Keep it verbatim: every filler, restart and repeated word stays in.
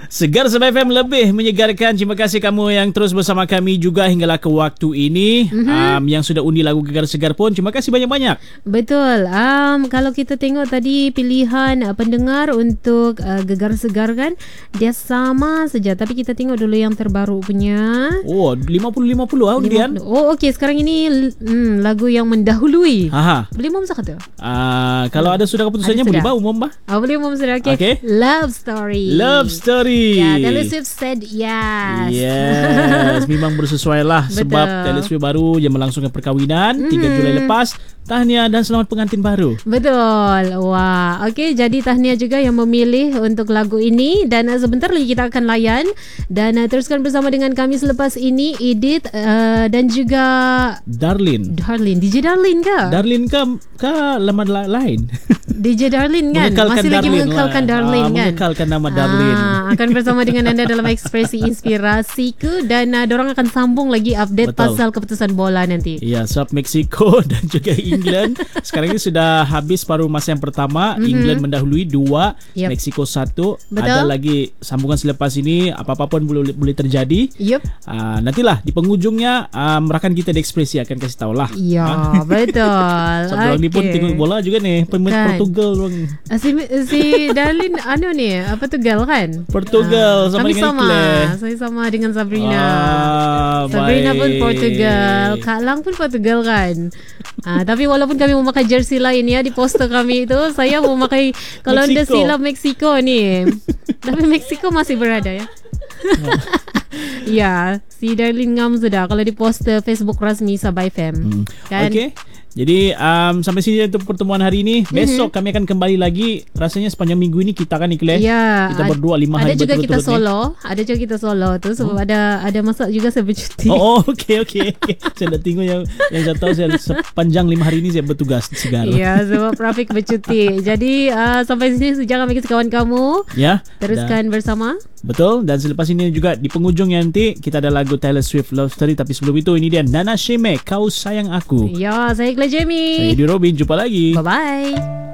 Segar Sebab F M lebih menyegarkan. Terima kasih kamu yang terus bersama kami juga hinggalah ke waktu ini. Mm-hmm. um, Yang sudah undi lagu Gegar Segar pun terima kasih banyak-banyak. Betul. um, Kalau kita tengok tadi pilihan uh, pendengar untuk uh, Gegar Segar kan, dia sama saja. Tapi kita tengok dulu yang terbaru punya. Oh, lima puluh lima puluh ah undian. Oh okey, sekarang ini hmm, lagu yang mendahului. Aha. Boleh umum sah kata? Uh, kalau ada sudah keputusannya boleh bah umum bah. Oh, boleh umum sudah. Okey. Okay. Love Story. Love Story. Ya, Taylor Swift said yes. Yes, memang bersesuai lah. Sebab Taylor Swift baru je melangsungkan perkahwinan mm-hmm. tiga Julai lepas. Tahniah dan selamat pengantin baru. Betul. Wah, okey, jadi tahniah juga yang memilih untuk lagu ini. Dan uh, sebentar lagi kita akan layan. Dan uh, teruskan bersama dengan kami selepas ini Edith uh, dan juga Darlin. Darlin, D J Darlin ke? Darlin ke ke nama la- lain? D J Darlin kan? Mengekalkan Masih lagi Darlin mengekalkan lah. Darlin ah, kan? Mengekalkan nama Darlin. Ah, akan bersama dengan anda dalam Ekspresi Inspirasiku. Dan uh, dorang akan sambung lagi update Betul. pasal keputusan bola nanti. Ya, sebab Mexico dan juga England sekarang ini sudah habis paruh masa yang pertama. Mm-hmm. England mendahului dua, yep. Mexico satu. Betul. Ada lagi sambungan selepas ini. Apa-apa pun boleh, boleh terjadi. Yep. uh, Nantilah di penghujungnya um, rakan kita di Ekspresi akan kasih tahu lah. Ya, betul. Sebab okay. ni pun tengok bola juga ni. Pemain kan. Portugal orang. Si, si Darlin anu ni Portugal kan? Portugal ah, sama dengan sama. Claire. Saya sama dengan Sabrina. Ah, Sabrina baik. pun Portugal. Kak Lang pun Portugal kan? Ah, tapi walaupun kami memakai jersey lain ya di poster kami itu, saya memakai kalau anda silap Mexico ni. Tapi Mexico masih berada ya. Ya, si Darlin ngam sudah kalau di poster Facebook rasmi Sabah F M. Hmm. Kan? Okey. Jadi um, sampai sini untuk pertemuan hari ini. Besok mm-hmm. kami akan kembali lagi. Rasanya sepanjang minggu ini kita kan Ikhlas. Ya, kita berdua lima hari berturut-turut. Ada juga kita solo. Ni. Ada juga kita solo tu sebab oh. ada ada masa juga saya bercuti. Oh, oh okey okey. Okay. Saya dah tengok yang yang saya tahu saya sepanjang lima hari ini saya bertugas di Segar. Ya, sebab Rafiq bercuti. Jadi uh, sampai sini jangan bagi kawan kamu. Ya. Teruskan dan, bersama. Betul. Dan selepas ini juga di penghujung nanti kita ada lagu Taylor Swift Love Story. Tapi sebelum itu ini dia Nana Shime, Kau Sayang Aku. Ya, saya Jamie. Saya Di Robin. Jumpa lagi. Bye-bye.